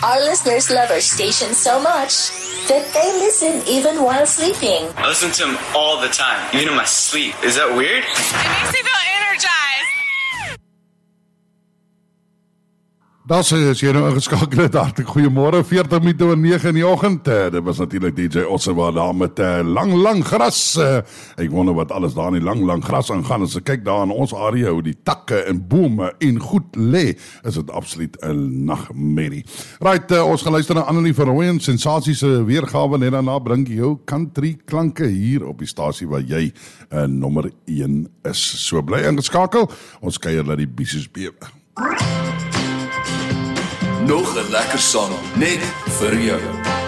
Our listeners love our station so much that they listen even while sleeping. I listen to him all the time, even in my sleep. Is that weird? It makes me feel energized. Daar sê as jy nou ingeskakel het, hartlik goeiemôre, 40 minute oor 9 in die oggend. Dit was natuurlik DJ Ossewa daar met lang gras. Ek wonder wat alles daar in die lang gras aangaan. As ek kyk daar in ons area, hoe die takke en bome en goed lê, is dit absoluut 'n nagmerrie. Right, ons gaan luister na Annelie Verrooyen, sensasiese weergawe, net daarna bring jou country klanke hier op die stasie waar jy nommer 1 is. So bly ingeskakel, ons kuier dat die bissies bewe. Nog 'n lekker sang net vir jou.